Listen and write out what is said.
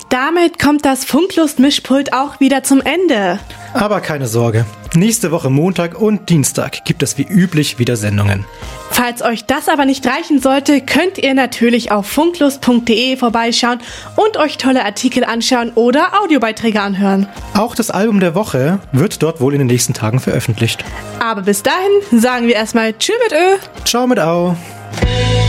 Damit kommt das Funklust-Mischpult auch wieder zum Ende. Aber keine Sorge, nächste Woche Montag und Dienstag gibt es wie üblich wieder Sendungen. Falls euch das aber nicht reichen sollte, könnt ihr natürlich auf funklust.de vorbeischauen und euch tolle Artikel anschauen oder Audiobeiträge anhören. Auch das Album der Woche wird dort wohl in den nächsten Tagen veröffentlicht. Aber bis dahin sagen wir erstmal Tschö mit Ö. Ciao mit Au.